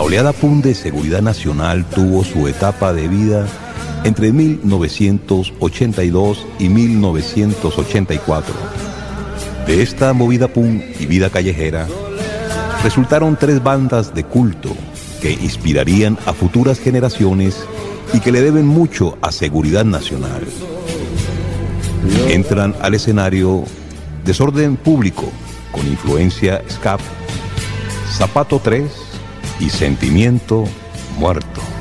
oleada punk de seguridad nacional tuvo su etapa de vida entre 1982 y 1984. De esta movida punk y vida callejera resultaron 3 bandas de culto que inspirarían a futuras generaciones y que le deben mucho a seguridad nacional. Entran al escenario Desorden Público, con influencia ska, Zapato 3 y Sentimiento Muerto.